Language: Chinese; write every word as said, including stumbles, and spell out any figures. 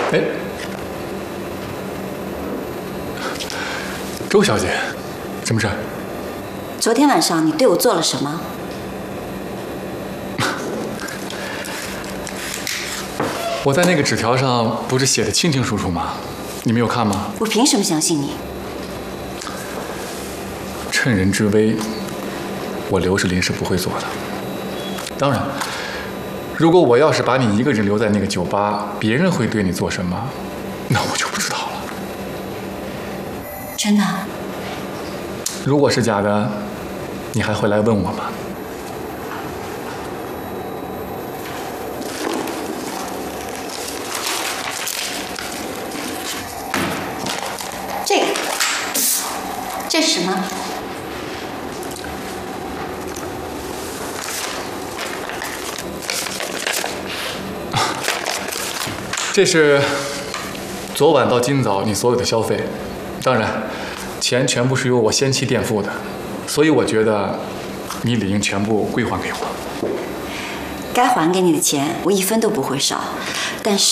哎，周小姐，什么事儿？ 昨天晚上你对我做了什么？ 我在那个纸条上不是写的清清楚楚吗？你没有看吗？ 我凭什么相信你？ 趁人之危，我刘世林是不会做的。当然，如果我要是把你一个人留在那个酒吧，别人会对你做什么，那我就不知道了。 真的？ 如果是假的，你还会来问我吗？ 这个，这是什么？ 这是昨晚到今早你所有的消费，当然，钱全部是由我先期垫付的，所以我觉得你理应全部归还给我。 该还给你的钱，我一分都不会少，但是。